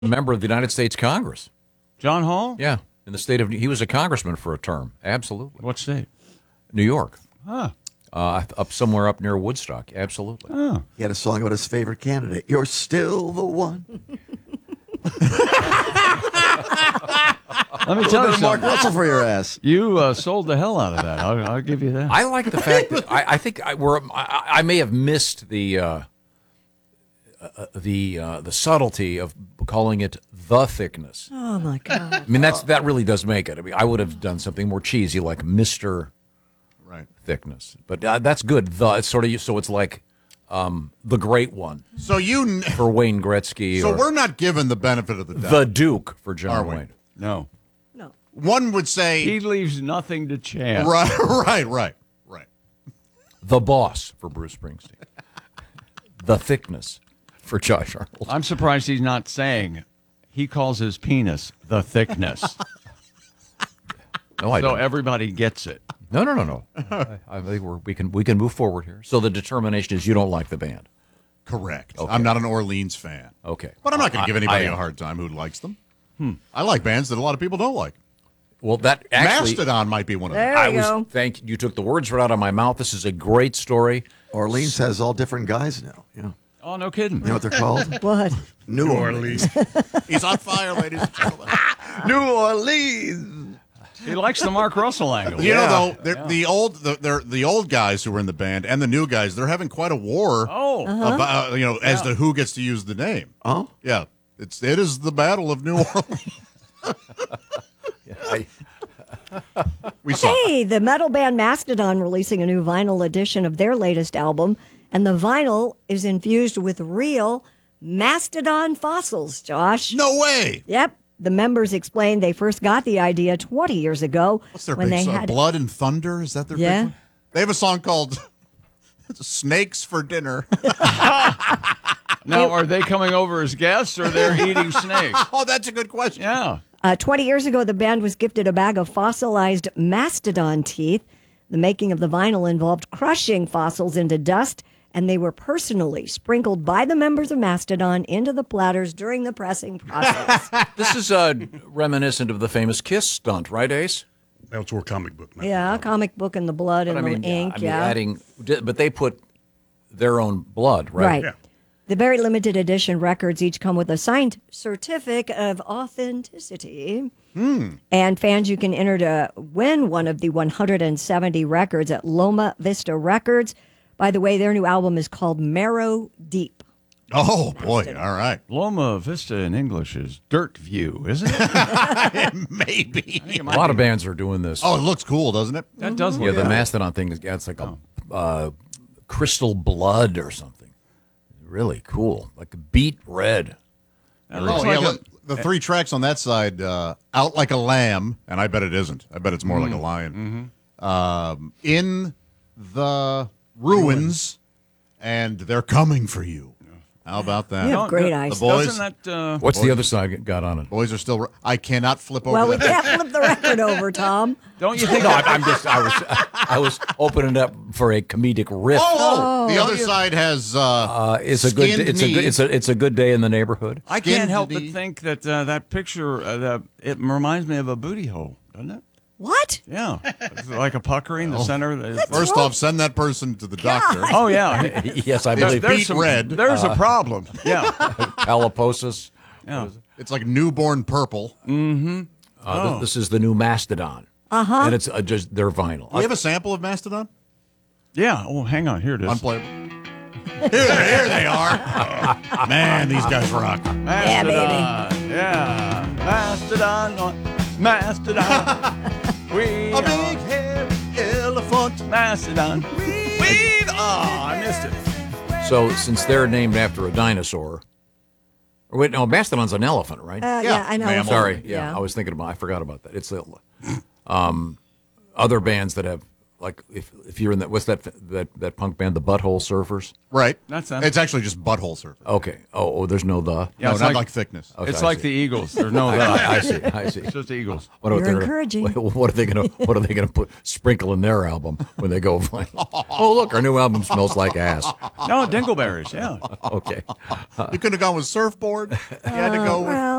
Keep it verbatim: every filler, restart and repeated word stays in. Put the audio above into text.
member of the United States Congress. John Hall? Yeah, in the state of he was a congressman for a term. Absolutely. What state? New York. Huh. Uh, up somewhere up near Woodstock. Absolutely. Oh. He had a song about his favorite candidate. You're still the one. Let me tell you Mark something. Russell for your ass. You uh, sold the hell out of that. I'll, I'll give you that. I like the fact that I, I think I, we're, I, I may have missed the uh, uh, the uh, the subtlety of calling it the thickness. Oh my God! I mean, that's that really does make it. I mean, I would have done something more cheesy like Mister Right. Thickness, but uh, that's good. The it's sort of so it's like um, the Great One So you. N- for Wayne Gretzky. so or we're not given the benefit of the doubt. the Duke for Are John we? Wayne. No. No. One would say. He leaves nothing to chance. Right, right, right, right. The Boss for Bruce Springsteen. The Thickness for Josh Arnold. I'm surprised he's not saying he calls his penis the thickness. No, I so don't. everybody gets it. No, no, no, no. I, I think we're, we can we can move forward here. So the determination is you don't like the band. Correct. Okay. I'm not an Orleans fan. Okay. But I'm not going I- to give anybody I- a hard time who likes them. Hmm. I like bands that a lot of people don't like. Well, that actually, Mastodon might be one of There them. I we was. go. Thank you. Took the words right out of my mouth. This is a great story. Orleans has all different guys now. Yeah. Oh, no kidding. You know what they're called? What? New Orleans. He's on fire, ladies and gentlemen. New Orleans. He likes the Mark Russell angle. You know, though, they're, the old the they're, the old guys who were in the band and the new guys, they're having quite a war. Oh. About, uh, you know, as to who gets to use the name. Oh? Yeah, it's it is the Battle of New Orleans. I, We saw. Hey, the metal band Mastodon releasing a new vinyl edition of their latest album, and the vinyl is infused with real mastodon fossils, Josh. No way. Yep. The members explained they first got the idea twenty years ago What's their when big they song? had Blood and Thunder? Is that their Yeah. big one? They have a song called Snakes for Dinner. Now, are they coming over as guests or they're eating snakes? Oh, that's a good question. Yeah. Uh, twenty years ago, the band was gifted a bag of fossilized mastodon teeth. The making of the vinyl involved crushing fossils into dust, and they were personally sprinkled by the members of Mastodon into the platters during the pressing process. this is uh, reminiscent of the famous Kiss stunt, right, Ace? That's where comic book. Man. Yeah, comic book and the blood and But I mean, the ink. I mean, yeah, adding, but they put their own blood, right? right. Yeah. The very limited edition records each come with a signed certificate of authenticity. And fans, you can enter to win one of the one hundred seventy records at Loma Vista Records. By the way, their new album is called Marrow Deep. Oh, boy. All right. Loma Vista in English is Dirt View, isn't it? Maybe. A lot of bands are doing this. Oh, it looks cool, doesn't it? That does yeah, look the good. Mastodon thing is it's like a uh, crystal blood or something. Really cool, like beet red. That Oh, looks yeah. like look, the three tracks on that side, uh, Out Like a Lamb, and I bet it isn't. I bet it's more like a lion. Um, in the Ruins, and They're Coming for You. How about that? You have Don't- great the eyes. boys- Doesn't that... Uh, What's the other side got on it? Boys are still. I cannot flip over Well, we that. can't flip the record over, Tom. don't you think... No, I- I'm just I was I was opening it up for a comedic riff. Oh, the other side has. Uh, Uh, it's a good skinned it's a good knee. it's a it's a good day in the neighborhood. I Skin can't help but knee. think that uh, that picture, uh, that it reminds me of a booty hole, doesn't it? What? Yeah. It's like a puckering, the center. Of the, First off, send that person to the doctor. oh, yeah. Yes, I There's, believe there's beet some, red. There's a problem. Yeah. Caliposis. Yeah. It's like newborn purple. Uh, th- this is the new Mastodon. Uh huh. And it's uh, just their vinyl. Do we have a sample of Mastodon? Yeah. Oh, hang on. Here it is. Unplayable. Here, here they are. Man, these guys rock. Mastodon. Yeah. Mastodon. uh, Mastodon. we A are big hairy elephant. Mastodon. We. Oh, I missed it. So since they're named after a dinosaur, or wait, no, Mastodon's an elephant, right? Uh, Yeah, yeah, I know. mammal. Sorry, yeah, I was thinking about. I forgot about that. It's the um, other bands that have like if if you're in that what's that that that punk band, the Butthole Surfers? Right. That's them. It's actually just butthole surfer. Okay. Oh, oh there's no the. Yeah, no, it's not like- like, thickness. Okay, It's I like see. the Eagles. There's no I, I the. see. I see. It's just the Eagles. Wonder You're they're gonna- encouraging. What are they going to What are they going to put sprinkle in their album when they go? Oh, look, our new album smells like ass. No, Dingleberries. Yeah. Okay. You couldn't have gone with surfboard. You had to go with Well,